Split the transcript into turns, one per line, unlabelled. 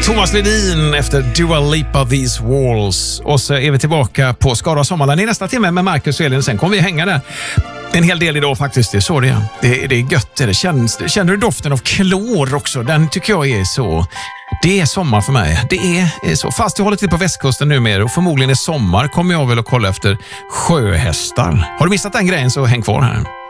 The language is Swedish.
Thomas Ledin efter Dua Lipa These Walls. Och så är vi tillbaka på Skara Sommarland i nästa timme med Marcus och Elin. Sen kommer vi hänga där en hel del idag faktiskt. Det är så det är. Det är gött. Det känner du doften av klor också? Den tycker jag är så... Det är sommar för mig. Det är så. Fast jag håller till på västkusten numera och förmodligen i sommar kommer jag väl att kolla efter sjöhästar. Har du missat den grejen så häng kvar här.